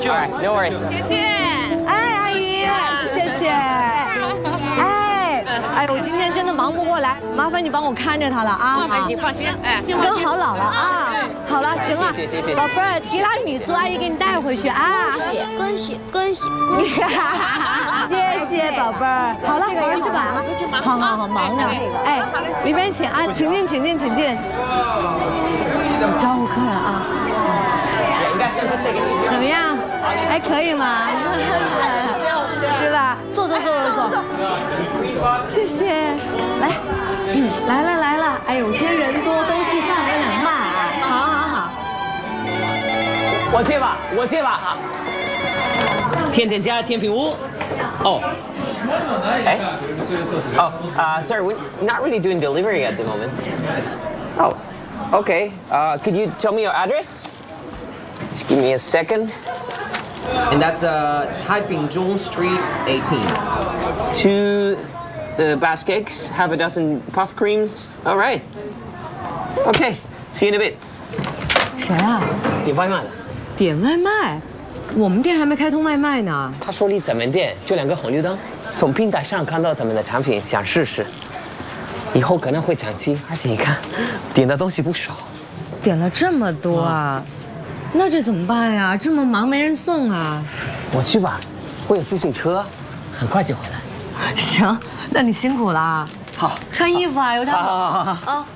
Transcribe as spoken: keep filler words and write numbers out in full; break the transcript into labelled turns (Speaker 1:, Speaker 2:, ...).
Speaker 1: All right, no worries.
Speaker 2: 甜甜，
Speaker 3: 哎，阿姨，谢谢。哎，哎，我今天真的忙不过来，麻烦你帮我看着他了啊。
Speaker 2: 哎，你放心，哎，
Speaker 3: 跟好姥姥啊。好了，行了，
Speaker 1: 谢谢谢谢
Speaker 3: 宝贝儿，提拉米苏阿姨给你带回去啊。
Speaker 4: 恭喜恭喜！
Speaker 3: 谢谢宝贝儿。好了，回去吧。好好好，忙着。哎，里边请啊，请进，请进，请进。招呼客人啊。怎么样？还可以吗？是吧？坐坐坐坐坐。谢谢。来，嗯，来了来了。哎呦，今天人多，东西上有点慢啊。好好好。
Speaker 1: 我接吧，我接吧哈。甜甜家甜品屋。哦。哎。Oh, uh, sorry, we're not really doing delivery at the moment. Oh, okay. Uh, could you tell me your address? Just give me a second.
Speaker 5: And that's uh, Taipingzhong Street, eighteen.
Speaker 1: Two the Basque cakes, half a dozen puff creams. All right. Okay, see you in a bit.
Speaker 3: 谁啊？
Speaker 1: 点外卖的。
Speaker 3: 点外卖？我们店还没开通外卖呢。
Speaker 1: 他说离咱们店就两个红绿灯，从平台上看到咱们的产品，想试试。以后可能会长期，而且你看，点的东西不少。
Speaker 3: 点了这么多啊，那这怎么办呀？这么忙没人送啊。
Speaker 1: 我去吧，我有自行车，很快就回来。
Speaker 3: 行，那你辛苦了。
Speaker 1: 好，
Speaker 3: 穿衣服啊，有点冷。
Speaker 1: 好好好好。
Speaker 3: 啊。